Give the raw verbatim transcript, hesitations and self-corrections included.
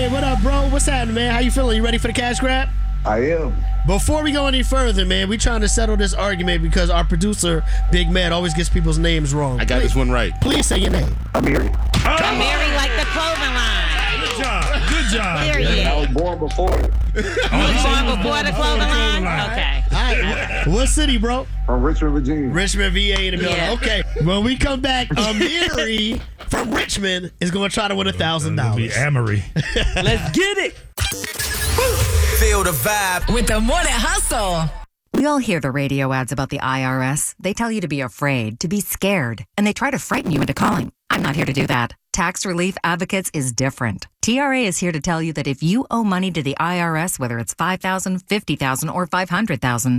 what up, bro? What's happening, man? How you feeling? You ready for the cash grab? I am. Before we go any further, man, we trying to settle this argument because our producer, Big Mad, always gets people's names wrong. I got please, this one right. Please say your name. Amiri. Amiri like the clothing line. Good job. Good job. Period. I was born before it. You was born before the clothing line? Okay. All right. What city, bro? From Richmond, Virginia. Richmond, V A in the building. Yeah. Okay. When we come back, Amiri from Richmond is going to try to win a thousand It'll be dollars. Amory. Let's get it. Feel the vibe With the Morning Hustle. We all hear the radio ads about the I R S. They tell you to be afraid, to be scared, and they try to frighten you into calling. I'm not here to do that. Tax Relief Advocates is different. T R A is here to tell you that if you owe money to the I R S, whether it's five thousand dollars, fifty thousand dollars, or five hundred thousand dollars,